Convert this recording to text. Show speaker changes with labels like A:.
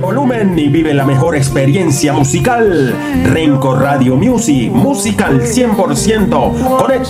A: volumen y vive la mejor experiencia musical. Renco Radio Music, musical 100%. Conecta